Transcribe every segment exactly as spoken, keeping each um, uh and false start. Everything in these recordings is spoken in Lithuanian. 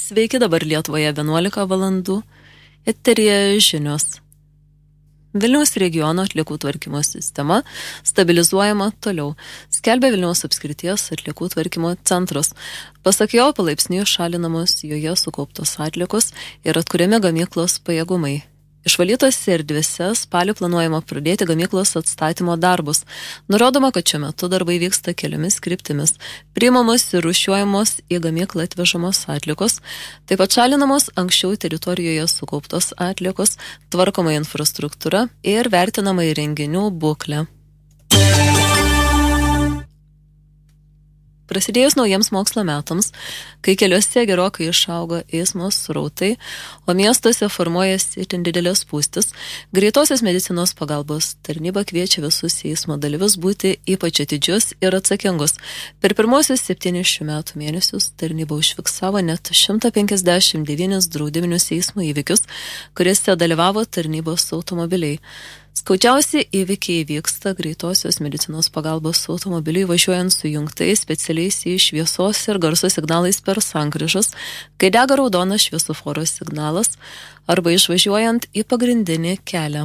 Sveiki, dabar Lietuvoje vienuolika valandų. Eteryje žinios. Vilniaus regiono atliekų tvarkymo sistema stabilizuojama toliau, skelbia Vilniaus apskrities atliekų tvarkymo centras. Pasak jo, palaipsniui šalinamos joje sukauptos atliekos ir atkuriami gamyklos pajėgumai. Išvalytose erdvėse spalį planuojama pradėti gamyklos atstatymo darbus. Nurodoma, kad šiuo metu darbai vyksta keliomis kryptimis. Priimamos ir rūšiuojamos į gamyklą atvežamos atliekos, taip pat šalinamos anksčiau teritorijoje sukauptos atliekos, tvarkoma infrastruktūra ir vertinama įrenginių būklė. Prasidėjus naujiems mokslo metams, kai keliuose gerokai išaugo eismo srautai, o miestuose formuojasi itin didelės spūstis, greitosios medicinos pagalbos tarnyba kviečia visus eismo dalyvius būti ypač atidžius ir atsakingus. Per pirmosius septynis šių metų mėnesius tarnyba užfiksavo net šimtą penkiasdešimt devynis draudiminius eismo įvykius, kuriuose dalyvavo tarnybos automobiliai. Skaudžiausi įvykiai vyksta greitosios medicinos pagalbos automobiliui važiuojant sujungtais specialiais į šviesos ir garso signalais per sankryžas, kai dega raudonas šviesoforo signalas arba išvažiuojant į pagrindinį kelią.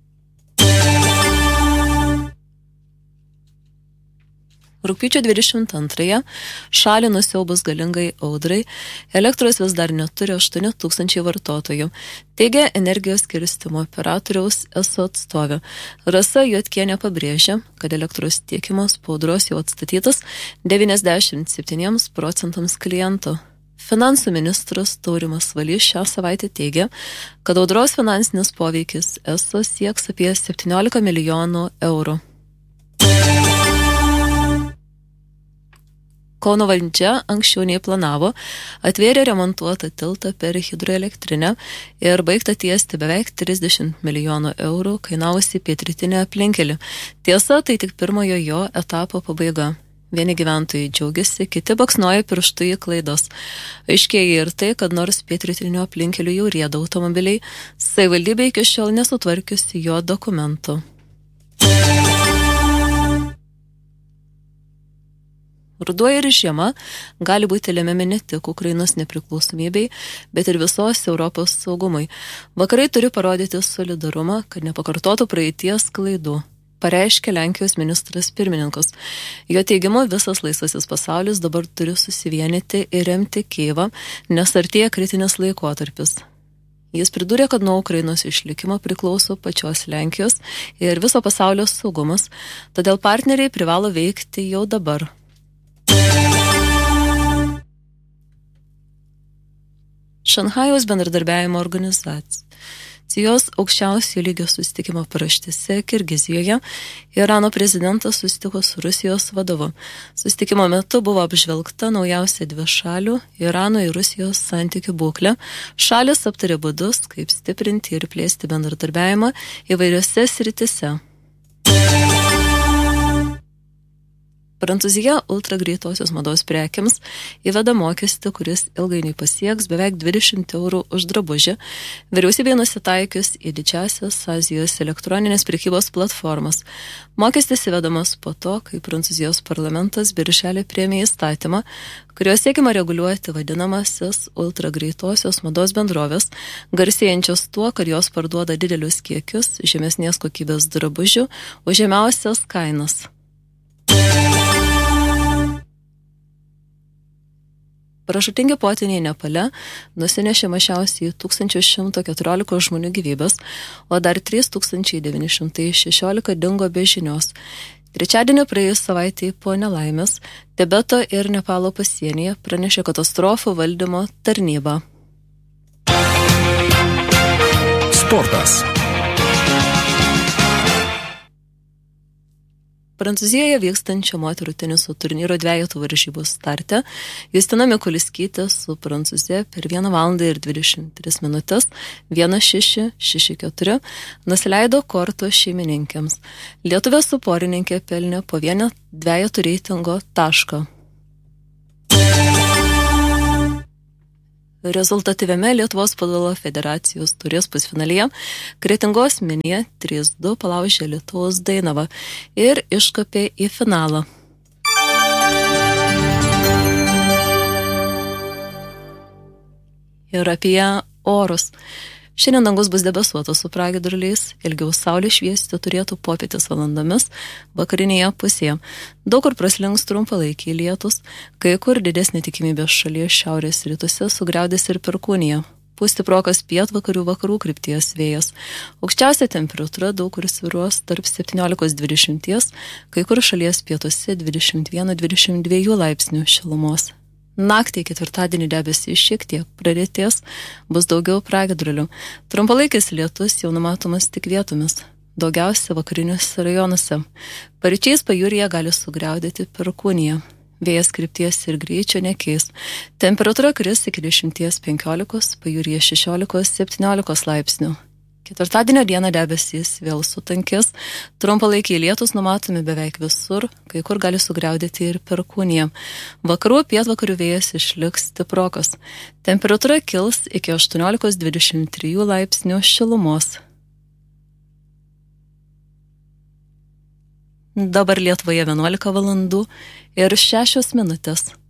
Rugpjūčio dvidešimt antrąją šalį nusiaubus galingai audrai, elektros vis dar neturi aštuoni tūkstančiai vartotojų, teigia energijos skirstymo operatoriaus eso atstovė. Rasa Juodkienė pabrėžia, kad elektros tiekimas po audros jau atstatytas devyniasdešimt septyniems procentams klientų. Finansų ministras Taurimas Valys šią savaitę teigia, kad audros finansinis poveikis eso sieks apie septyniolika milijonų eurų. Kauno valdžia anksčiau nei planavo, atvėrė remontuotą tiltą per hidroelektrinę ir baigta tiesti beveik trisdešimt milijonų eurų kainavusi pietrytinę aplinkelį. Tiesa, tai tik pirmojo jo etapo pabaiga. Vieni gyventojai džiaugiasi, kiti baksnoja pirštų į klaidas. Aiškėja ir tai, kad nors pietrytinio aplinkelių jau rieda automobiliai, savivaldybė iki šiol nesutvarkiusi jo dokumentų. Ruduo ir žiema gali būti lemiami ne tik Ukrainos nepriklausomybei, bet ir visos Europos saugumui. Vakarai turi parodyti solidarumą, kad nepakartotų praeities klaidų, pareiškė Lenkijos ministras pirmininkas. Jo teigimu, visas laisvasis pasaulis dabar turi susivienyti ir remti Kijevą, nes artėja kritinis laikotarpis. Jis pridūrė, kad nuo Ukrainos išlikimo priklauso pačios Lenkijos ir viso pasaulio saugumas, todėl partneriai privalo veikti jau dabar. Šanchajaus bendradarbiavimo organizacijos aukščiausio lygio susitikimo paraštėse Kirgizijoje Irano prezidentas susitiko su Rusijos vadovu. Susitikimo metu buvo apžvelgta naujausia dvišalių Irano ir Rusijos santykių būklė. Šalis aptarė būdus, kaip stiprinti ir plėsti bendradarbiavimą įvairiose sritise. Prancūzija ultragreitosios mados prekiams įveda mokestį, kuris ilgainiui pasieks beveik dvidešimt eurų už drabužį. Vyriausybė nusitaikius į didžiąsias Azijos elektroninės prekybos platformas. Mokestis įvedamas po to, kai Prancūzijos parlamentas birželį priėmė įstatymą, kurio siekiama reguliuoti vadinamasis ultragreitosios mados bendrovės, garsėjančios tuo, kad jos parduoda didelius kiekius žemesnės kokybės drabužių už žemiausias kainas. Pražūtingi potviniai Nepale nusinešė mažiausiai tūkstantis šimtas keturiolika žmonių gyvybės, o dar trys tūkstančiai devyni šimtai šešiolika dingo be žinios. Trečiadienį praėjus savaitei po nelaimės, Tibeto ir Nepalo pasienyje pranešė katastrofų valdymo tarnyba. Sportas. Prancūzijoje vykstančio moterų teniso turnyro dvejetų varžybų starte Justina Mikuliskytė su Prancūzija per vieną valandą ir dvidešimt tris minutės vienas šeši šeši keturi nusileido korto šeimininkėms. Lietuvė su porininkė pelnė po vieną dvejetų reitingo tašką. Rezultatyviame Lietuvos futbolo federacijos taurės pusfinalyje Kretingos Minija trys du palaužė Lietuvos Dainavą ir iškopė į finalą. Ir apie orus. Šiandien dangus bus debesuotas su pragiedruliais, ilgiau saulė šviesti turėtų popietės valandomis vakarinėje pusėje. Daug kur praslinks trumpalaikiai lietus, kai kur didesnė tikimybė šalies šiaurės rytuose sugriaudės ir perkūnija. Pūs stiprokas pietvakarių vakarų krypties vėjas. Aukščiausia temperatūra daug kur svyruos tarp septyniolikos dvidešimt, kai kur šalies pietuose dvidešimt vienas dvidešimt du laipsnių šilumos. Naktį ketvirtadienį debesys šiek tiek pradėties, bus daugiau pragiedrulių. Trumpalaikis lietus jau numatomas tik vietomis, daugiausia vakariniuose rajonuose. Paryčiais pajūryje gali sugriaudėti perkūnija. Vėjas krypties ir greičio nekeis. Temperatūra kris iki dešimties penkiolikos, pajūryje šešiolikos septyniolikos laipsnių. Ketvirtadienio dieną debesys vėl sutankės, trumpalaikiai lietus numatomi beveik visur, kai kur gali sugriaudėti ir perkūnija. Vakarų pietvakarių vėjas išliks stiprokas. Temperatūra kils iki aštuoniolikos dvidešimt trijų laipsnių šilumos. Dabar Lietuvoje vienuolika valandų ir šešios minutės.